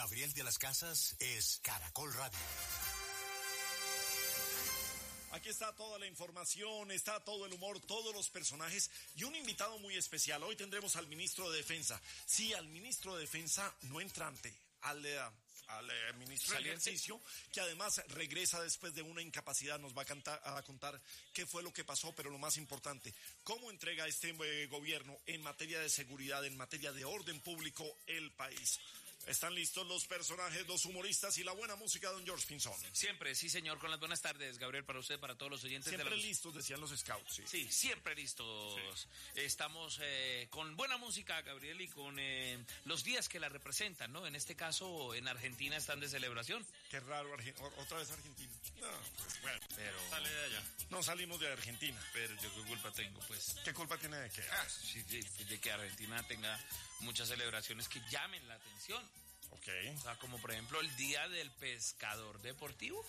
Gabriel de las Casas es Caracol Radio. Aquí está toda la información, está todo el humor, todos los personajes y un invitado muy especial. Hoy tendremos al ministro de Defensa. Sí, al ministro de Defensa no entrante, al ministro del Ejercicio, que además regresa después de una incapacidad. Nos va a contar qué fue lo que pasó, pero lo más importante, cómo entrega este gobierno en materia de seguridad, en materia de orden público, el país. ¿Están listos los personajes, los humoristas y la buena música, don George Pinzón? Siempre, sí señor, con las buenas tardes, Gabriel, para usted, para todos los oyentes. Siempre listos, decían los scouts. Sí, sí, siempre listos. Sí. Estamos con buena música, Gabriel, y con los días que la representan, ¿no? En este caso, en Argentina están de celebración. Qué raro, otra vez Argentina. No, pues bueno. Pero sale de allá. No salimos de Argentina. Pero yo qué culpa tengo, pues. ¿Qué culpa tiene de qué? Sí, de que Argentina tenga muchas celebraciones que llamen la atención. Ok. O sea, como por ejemplo el Día del Pescador Deportivo.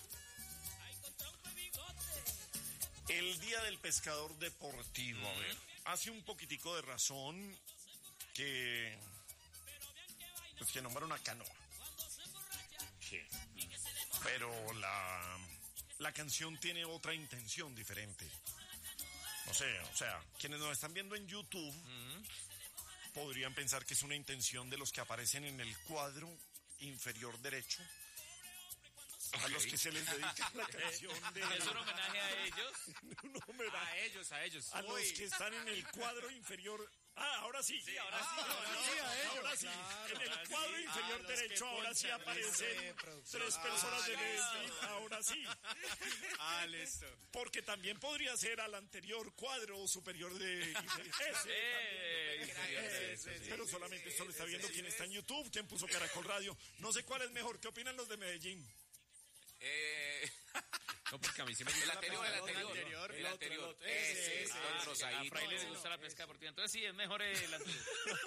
El Día del Pescador Deportivo, a ver, hace un poquitico de razón que nombra una canoa. Sí. Pero la canción tiene otra intención diferente. No sé, o sea, quienes nos están viendo en YouTube podrían pensar que es una intención de los que aparecen en el cuadro inferior derecho, a los que se les dedica la canción de... ¿Es un homenaje a ellos? Un homenaje a ellos. A los que están en el cuadro inferior... ahora sí. Sí, ahora sí. Claro, en el cuadro inferior derecho, ahora sí aparecen tres personas de Medellín. Ahora sí. Listo. Porque también podría ser al anterior cuadro superior de... Pero solamente esto lo está viendo quien está en YouTube, quien puso Caracol Radio. No sé cuál es mejor. ¿Qué opinan los de Medellín? No, porque a mí sí me gusta el anterior. A Fraile le gusta la pesca deportiva, entonces sí, es mejor el anterior.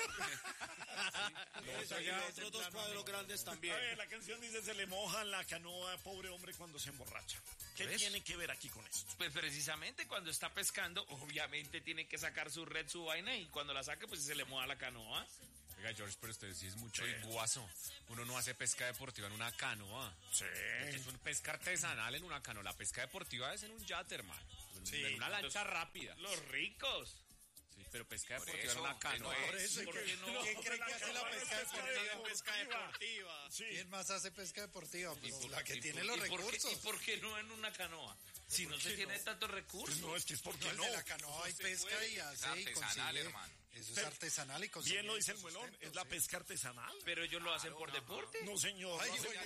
Y otros dos cuadros grandes también. A ver, la canción dice: se le moja la canoa, pobre hombre, cuando se emborracha. ¿Qué tiene que ver aquí con esto? Pues precisamente cuando está pescando, obviamente tiene que sacar su red, su vaina, y cuando la saque, pues se le moja la canoa. Oiga, George, pero usted sí es mucho iguazo. Uno no hace pesca deportiva en una canoa. Sí. Es una pesca artesanal en una canoa. La pesca deportiva es en un yate, hermano. En una lancha rápida. Los ricos. Sí, pero pesca deportiva en una canoa. ¿Quién cree que hace la pesca deportiva? Sí. ¿Quién más hace pesca deportiva? Pues la que tiene los recursos. ¿Y por qué no en una canoa? Si no se tiene tantos recursos. Pues no, es que es porque no. De la canoa hay pesca y hace y consigue. Hermano. Eso es artesanal y consigue. Bien lo dice el Muelón, es la pesca artesanal. Pero ellos lo hacen por deporte. No, señor.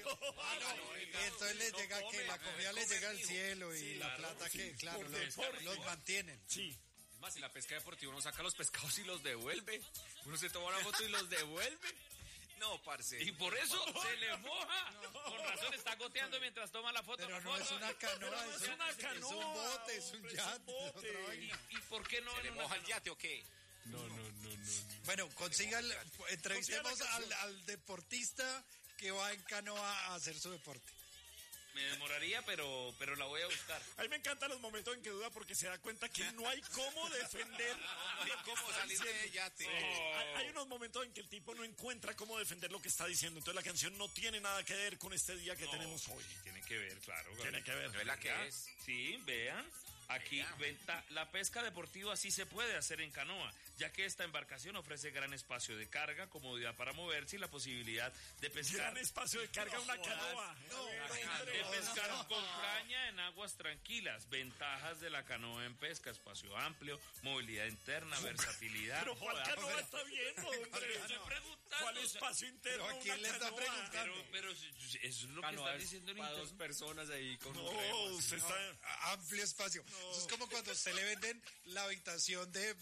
Y entonces les llega que la comida les llega al cielo y la plata que, claro, los mantienen. Sí. Es más, si la pesca deportiva uno saca los pescados y los devuelve. Uno se toma una foto y los devuelve. No, parce. Y por eso se le moja. Con razón está goteando mientras toma la foto. Pero no es una canoa, es un bote, es un yate. ¿Y por qué no se le moja el yate o qué? No. Bueno, entrevistemos al deportista que va en canoa a hacer su deporte. Me demoraría, pero la voy a buscar. A mí me encantan los momentos en que duda porque se da cuenta que no hay cómo defender. No hay cómo salir de yate. Hay unos momentos en que el tipo no encuentra cómo defender lo que está diciendo. Entonces la canción no tiene nada que ver con este día que tenemos hoy. Tiene que ver, claro. Tiene que ver. ¿No es la que es? Sí, vean. Aquí la pesca deportiva sí se puede hacer en canoa, ya que esta embarcación ofrece gran espacio de carga, comodidad para moverse y la posibilidad de pescar. Gran espacio de carga, una canoa. De pescar con caña en aguas tranquilas. Ventajas de la canoa en pesca: espacio amplio, movilidad interna, versatilidad. Pero ¿cuál canoa está viendo, hombre? Estoy preguntando. ¿Cuál espacio interno? ¿Pero a quién le está preguntando? Pero eso es lo que está diciendo en para dos personas ahí con un remo. Usted está... Amplio espacio. Eso es como cuando se le venden la habitación de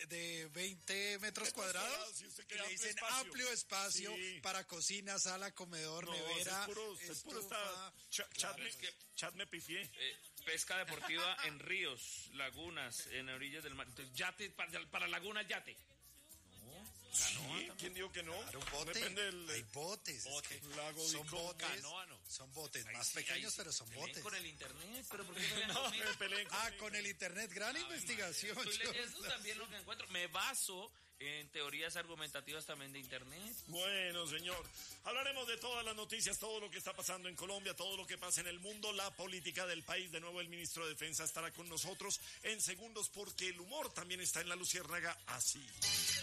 20 metros cuadrados y le dicen amplio espacio para cocina, sala, comedor, nevera, estufa. Chat me pifié. Pesca deportiva en ríos, lagunas, en orillas del mar. Entonces, yate, para laguna, yate. Sí, ¿quién dijo que no? Claro, un bote. Depende del Hay botes. Bote. Es que lago son Dicom. botes. Canoa no. Son botes Ahí más sí, pequeños, ahí sí. pero son Peleen botes. con el internet, pero ¿por qué pelean No, conmigo? me peleé con Con el internet, gran investigación. Estoy Yo- leyendo también lo que encuentro. Me baso en teorías argumentativas también de internet. Bueno, señor, hablaremos de todas las noticias, todo lo que está pasando en Colombia, todo lo que pasa en el mundo, la política del país. De nuevo el ministro de Defensa estará con nosotros en segundos porque el humor también está en La Luciérnaga, así.